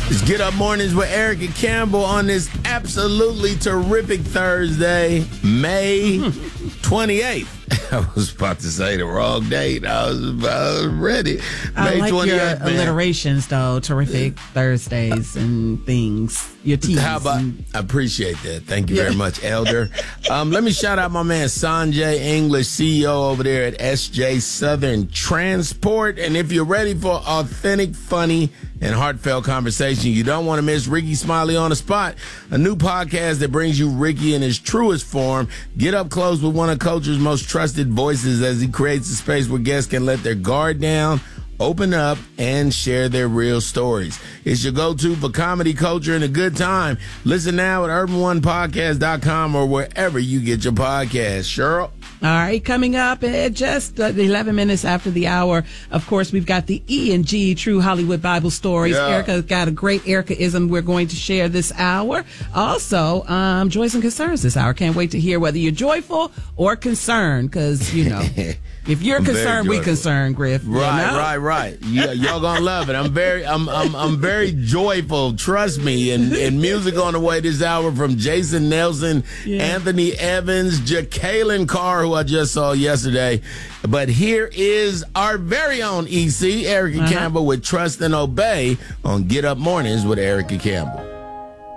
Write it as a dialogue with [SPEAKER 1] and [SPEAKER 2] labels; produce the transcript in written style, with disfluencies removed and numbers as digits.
[SPEAKER 1] It's Get Up Mornings with Erica Campbell on this absolutely terrific Thursday, May 28th. I was about to say the wrong date. I was ready.
[SPEAKER 2] I
[SPEAKER 1] May
[SPEAKER 2] like
[SPEAKER 1] 28th,
[SPEAKER 2] your
[SPEAKER 1] man.
[SPEAKER 2] alliterations, though. Terrific Thursdays and things. Your teas.
[SPEAKER 1] How about? I appreciate that. Thank you very much, Elder. Let me shout out my man Sanjay English, CEO over there at SJ Southern Transport. And if you're ready for authentic, funny, and heartfelt conversation, you don't want to miss Ricky Smiley on the Spot, a new podcast that brings you Ricky in his truest form. Get up close with one of culture's most trusted voices as he creates a space where guests can let their guard down, open up, and share their real stories. It's your go-to for comedy, culture, and a good time. Listen now at urban1podcast.com or wherever you get your podcasts. Cheryl?
[SPEAKER 2] All right, coming up at just 11 minutes after the hour, of course, we've got the E&G True Hollywood Bible Stories.
[SPEAKER 1] Yeah.
[SPEAKER 2] Erica's got a great Ericaism we're going to share this hour. Also, joys and concerns this hour. Can't wait to hear whether you're joyful or concerned, because, you know, if you're concerned, we concerned, Griff.
[SPEAKER 1] Right. Y'all gonna love it. I'm very joyful. Trust me. And music on the way this hour from Jason Nelson, Anthony Evans, Jacqueline Carr, who I just saw yesterday. But here is our very own EC, Erica Campbell, with Trust and Obey on Get Up Mornings with Erica Campbell.